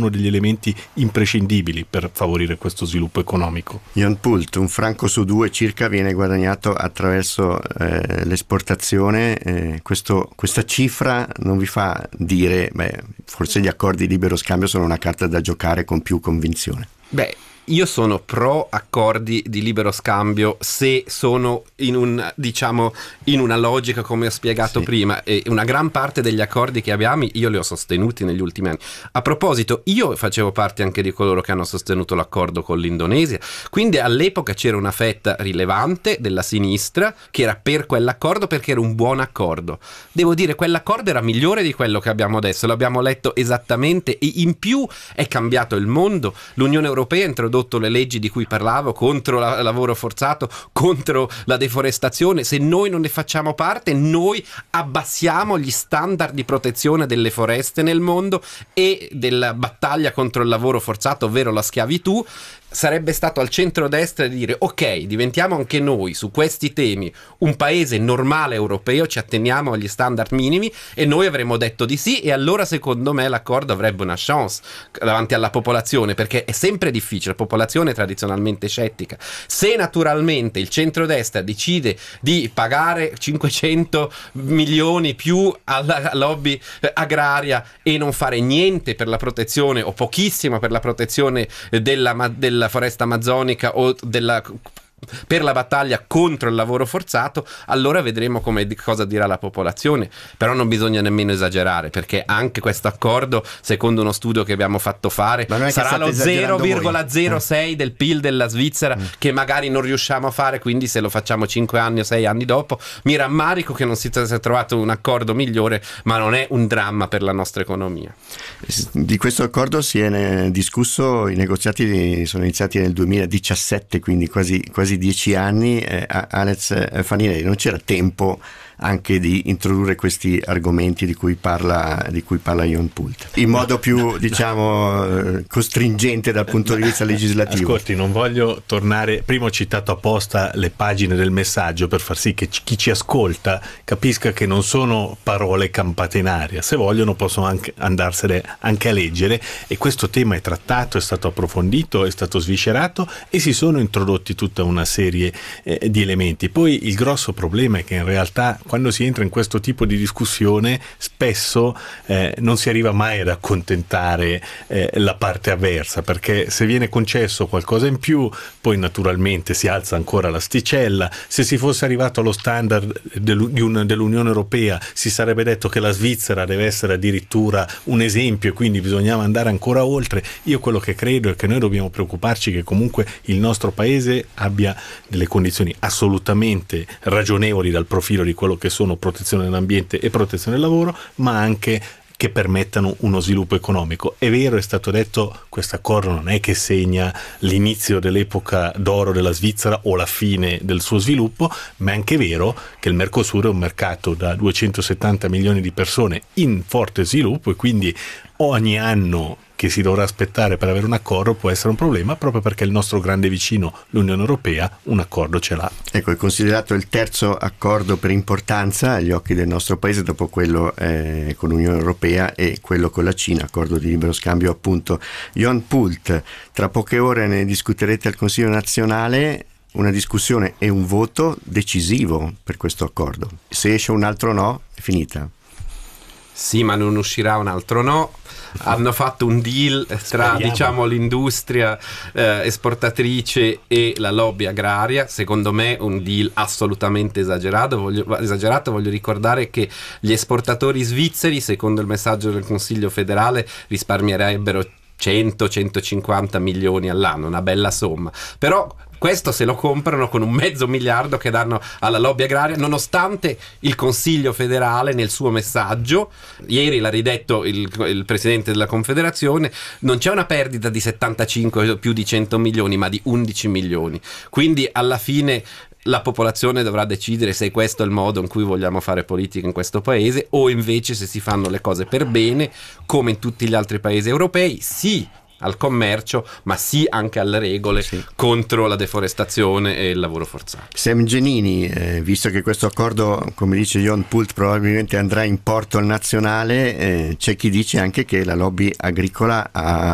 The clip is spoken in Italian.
uno degli elementi imprescindibili per favorire questo sviluppo economico. Jon Pult, un franco su due circa viene guadagnato attraverso l'esportazione. Questa cifra non vi fa dire, forse gli accordi di libero scambio sono una carta da giocare con più convinzione? Io sono pro accordi di libero scambio se sono in una logica come ho spiegato prima, e una gran parte degli accordi che abbiamo io li ho sostenuti negli ultimi anni. A proposito, io facevo parte anche di coloro che hanno sostenuto l'accordo con l'Indonesia, quindi all'epoca c'era una fetta rilevante della sinistra che era per quell'accordo perché era un buon accordo. Devo dire, quell'accordo era migliore di quello che abbiamo adesso, l'abbiamo letto esattamente, e in più è cambiato il mondo. L'Unione Europea ha introdotto le leggi di cui parlavo contro il lavoro forzato, contro la deforestazione. Se noi non ne facciamo parte, noi abbassiamo gli standard di protezione delle foreste nel mondo e della battaglia contro il lavoro forzato, ovvero la schiavitù. Sarebbe stato al centrodestra di dire: ok, diventiamo anche noi su questi temi un paese normale europeo, ci atteniamo agli standard minimi, e noi avremmo detto di sì, e allora secondo me l'accordo avrebbe una chance davanti alla popolazione, perché è sempre difficile, la popolazione è tradizionalmente scettica. Se naturalmente il centrodestra decide di pagare 500 milioni più alla lobby agraria e non fare niente per la protezione, o pochissimo per la protezione della foresta amazzonica o per la battaglia contro il lavoro forzato, allora vedremo cosa dirà la popolazione. Però non bisogna nemmeno esagerare, perché anche questo accordo, secondo uno studio che abbiamo fatto fare, sarà lo 0,06 del PIL della Svizzera, che magari non riusciamo a fare, quindi se lo facciamo 5 anni o 6 anni dopo, mi rammarico che non si sia trovato un accordo migliore, ma non è un dramma per la nostra economia. Di questo accordo si è discusso, i negoziati sono iniziati nel 2017, quindi quasi 10 anni. Alex Faninelli, non c'era tempo anche di introdurre questi argomenti di cui parla Jon Pult in modo più costringente dal punto di vista legislativo? Ascolti, non voglio tornare, prima ho citato apposta le pagine del messaggio per far sì che chi ci ascolta capisca che non sono parole campate in aria. Se vogliono possono anche andarsene anche a leggere, e questo tema è trattato, è stato approfondito, è stato sviscerato, e si sono introdotti tutta una serie di elementi. Poi il grosso problema è che in realtà quando si entra in questo tipo di discussione spesso non si arriva mai ad accontentare la parte avversa, perché se viene concesso qualcosa in più, poi naturalmente si alza ancora l'asticella. Se si fosse arrivato allo standard dell'Unione Europea, si sarebbe detto che la Svizzera deve essere addirittura un esempio, e quindi bisognava andare ancora oltre. Io quello che credo è che noi dobbiamo preoccuparci che comunque il nostro paese abbia delle condizioni assolutamente ragionevoli dal profilo di quello che sono protezione dell'ambiente e protezione del lavoro, ma anche che permettano uno sviluppo economico. È vero, è stato detto, questo accordo non è che segna l'inizio dell'epoca d'oro della Svizzera o la fine del suo sviluppo, ma è anche vero che il Mercosur è un mercato da 270 milioni di persone in forte sviluppo, e quindi ogni anno che si dovrà aspettare per avere un accordo può essere un problema, proprio perché il nostro grande vicino, l'Unione Europea, un accordo ce l'ha. Ecco, è considerato il terzo accordo per importanza agli occhi del nostro paese, dopo quello con l'Unione Europea e quello con la Cina, accordo di libero scambio appunto. Jon Pult, tra poche ore ne discuterete al Consiglio nazionale, una discussione e un voto decisivo per questo accordo. Se esce un altro no, è finita. Sì, ma non uscirà un altro no. Hanno fatto un deal tra l'industria esportatrice e la lobby agraria, secondo me un deal assolutamente esagerato. Voglio ricordare che gli esportatori svizzeri, secondo il messaggio del Consiglio federale, risparmierebbero 100-150 milioni all'anno, una bella somma. Però questo se lo comprano con $500 miliardi che danno alla lobby agraria, nonostante il Consiglio federale nel suo messaggio, ieri l'ha ridetto il presidente della Confederazione, non c'è una perdita di 75 più di 100 milioni, ma di 11 milioni. Quindi alla fine la popolazione dovrà decidere se questo è il modo in cui vogliamo fare politica in questo paese, o invece se si fanno le cose per bene, come in tutti gli altri paesi europei, sì al commercio, ma sì anche alle regole contro la deforestazione e il lavoro forzato. Sam Genini, visto che questo accordo, come dice Jon Pult, probabilmente andrà in porto al nazionale, c'è chi dice anche che la lobby agricola ha